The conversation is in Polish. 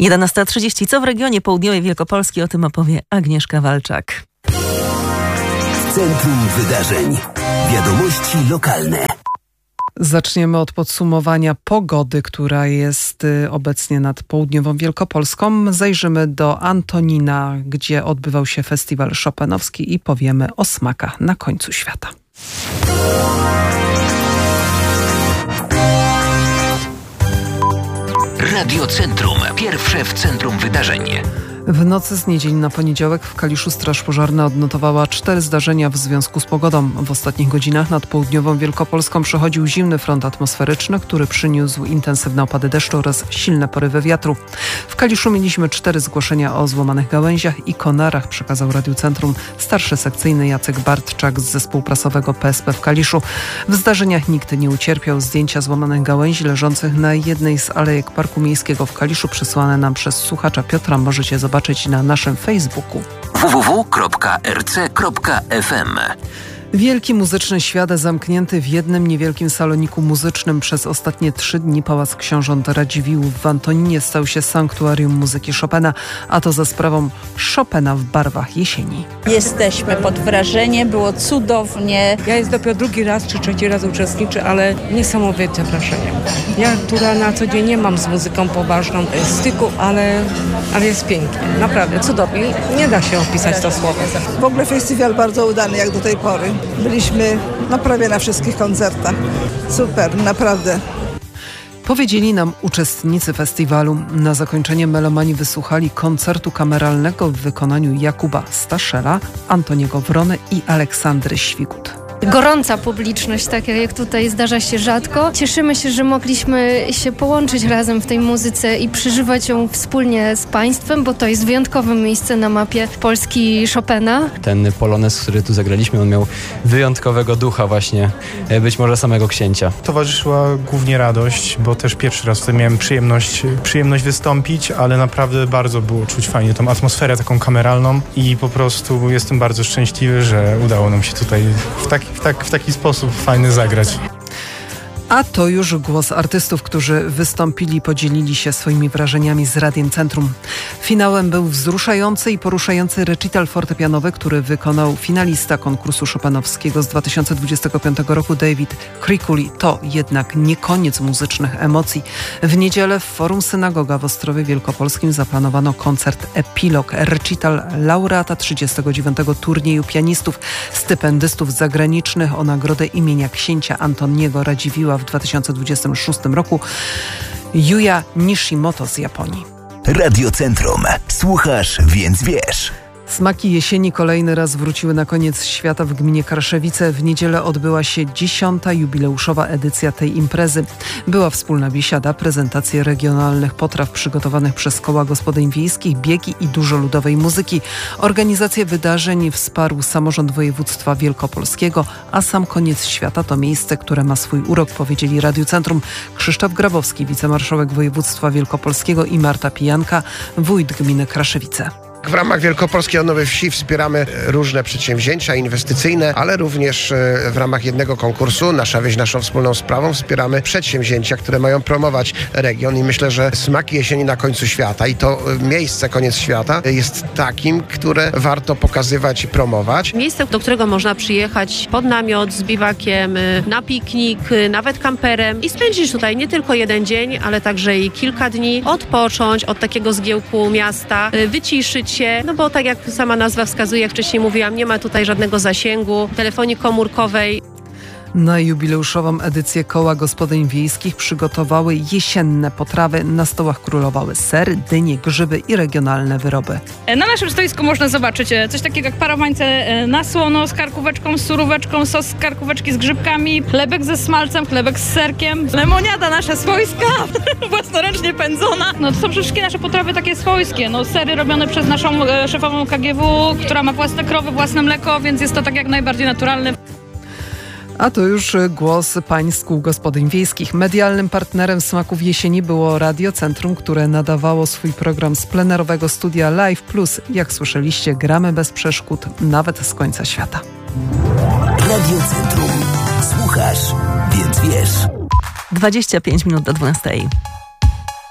11:30. Co w regionie południowej Wielkopolski? O tym opowie Agnieszka Walczak. W centrum wydarzeń. Wiadomości lokalne. Zaczniemy od podsumowania pogody, która jest obecnie nad południową Wielkopolską. Zajrzymy do Antonina, gdzie odbywał się festiwal chopinowski i powiemy o smakach na końcu świata. Radio Centrum. Pierwsze w centrum wydarzeń. W nocy z niedzieli na poniedziałek w Kaliszu Straż Pożarna odnotowała 4 zdarzenia w związku z pogodą. W ostatnich godzinach nad południową Wielkopolską przechodził zimny front atmosferyczny, który przyniósł intensywne opady deszczu oraz silne porywy wiatru. W Kaliszu mieliśmy 4 zgłoszenia o złamanych gałęziach i konarach, przekazał Radiu Centrum starszy sekcyjny Jacek Bartczak z zespołu prasowego PSP w Kaliszu. W zdarzeniach nikt nie ucierpiał. Zdjęcia złamanych gałęzi leżących na jednej z alejek Parku Miejskiego w Kaliszu przysłane nam przez słuchacza Piotra możecie zobaczyć na naszym Facebooku. www.rc.fm. Wielki muzyczny świat zamknięty w jednym niewielkim saloniku muzycznym. Przez ostatnie 3 dni Pałac Książąt Radziwiłłów w Antoninie stał się sanktuarium muzyki Chopina, a to za sprawą Chopina w barwach jesieni. Jesteśmy pod wrażeniem, było cudownie. Ja jest dopiero 2. raz czy 3. raz uczestniczę, ale niesamowite wrażenie. Ja, która na co dzień nie mam z muzyką poważną styku, ale jest pięknie. Naprawdę cudownie. Nie da się opisać to słowem. W ogóle festiwal bardzo udany jak do tej pory. Byliśmy prawie na wszystkich koncertach. Super, naprawdę. Powiedzieli nam uczestnicy festiwalu. Na zakończenie melomani wysłuchali koncertu kameralnego w wykonaniu Jakuba Staszela, Antoniego Wrony i Aleksandry Świgut. Gorąca publiczność, tak jak tutaj zdarza się rzadko. Cieszymy się, że mogliśmy się połączyć razem w tej muzyce i przeżywać ją wspólnie z państwem, bo to jest wyjątkowe miejsce na mapie Polski Chopina. Ten polonez, który tu zagraliśmy, on miał wyjątkowego ducha właśnie, być może samego księcia. Towarzyszyła głównie radość, bo też pierwszy raz tutaj miałem przyjemność wystąpić, ale naprawdę bardzo było czuć fajnie tą atmosferę taką kameralną i po prostu jestem bardzo szczęśliwy, że udało nam się tutaj w taki sposób fajny zagrać. A to już głos artystów, którzy wystąpili, podzielili się swoimi wrażeniami z Radiem Centrum. Finałem był wzruszający i poruszający recital fortepianowy, który wykonał finalista konkursu chopinowskiego z 2025 roku David Krikuli. To jednak nie koniec muzycznych emocji. W niedzielę w Forum Synagoga w Ostrowie Wielkopolskim zaplanowano koncert Epilog, recital laureata 39. turnieju pianistów, stypendystów zagranicznych o nagrodę imienia księcia Antoniego Radziwiłła w 2026 roku, Yuya Nishimoto z Japonii. Radio Centrum. Słuchasz, więc wiesz. Smaki jesieni kolejny raz wróciły na koniec świata w gminie Karszewice. W niedzielę odbyła się 10. jubileuszowa edycja tej imprezy. Była wspólna biesiada, prezentacje regionalnych potraw przygotowanych przez koła gospodyń wiejskich, biegi i dużo ludowej muzyki. Organizację wydarzeń wsparł samorząd województwa wielkopolskiego, a sam koniec świata to miejsce, które ma swój urok, powiedzieli Radiu Centrum Krzysztof Grabowski, wicemarszałek województwa wielkopolskiego, i Marta Pijanka, wójt gminy Kraszewice. W ramach Wielkopolskiej Odnowy Wsi wspieramy różne przedsięwzięcia inwestycyjne, ale również w ramach jednego konkursu Nasza Wieś Naszą Wspólną Sprawą wspieramy przedsięwzięcia, które mają promować region i myślę, że Smaki Jesieni na końcu świata i to miejsce koniec świata jest takim, które warto pokazywać i promować. Miejsce, do którego można przyjechać pod namiot z biwakiem, na piknik, nawet kamperem i spędzić tutaj nie tylko jeden dzień, ale także i kilka dni, odpocząć od takiego zgiełku miasta, wyciszyć się, no bo tak jak sama nazwa wskazuje, jak wcześniej mówiłam, nie ma tutaj żadnego zasięgu, telefonii komórkowej. Na jubileuszową edycję koła gospodyń wiejskich przygotowały jesienne potrawy. Na stołach królowały sery, dynie, grzyby i regionalne wyroby. Na naszym stoisku można zobaczyć coś takiego jak parowańce na słono z karkóweczką, z suróweczką, sos z karkóweczki z grzybkami, chlebek ze smalcem, chlebek z serkiem, lemoniada nasza swojska, własnoręcznie pędzona. No to są wszystkie nasze potrawy takie swojskie. No sery robione przez naszą szefową KGW, która ma własne krowy, własne mleko, więc jest to tak jak najbardziej naturalne. A to już głos pań z kół gospodyń wiejskich. Medialnym partnerem Smaków Jesieni było Radio Centrum, które nadawało swój program z plenerowego studia Live Plus. Jak słyszeliście, gramy bez przeszkód, nawet z końca świata. Radio Centrum. Słuchasz, więc wiesz. 25 minut do 12.